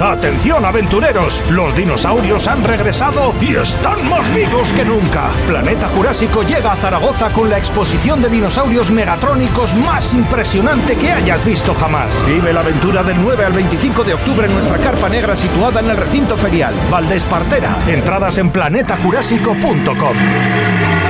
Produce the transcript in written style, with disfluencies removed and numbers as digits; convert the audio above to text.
¡Atención, aventureros! Los dinosaurios han regresado y están más vivos que nunca. Planeta Jurásico llega a Zaragoza con la exposición de dinosaurios megatrónicos más impresionante que hayas visto jamás. Vive la aventura del 9 al 25 de octubre en nuestra carpa negra situada en el recinto ferial Valdespartera. Entradas en planetajurásico.com.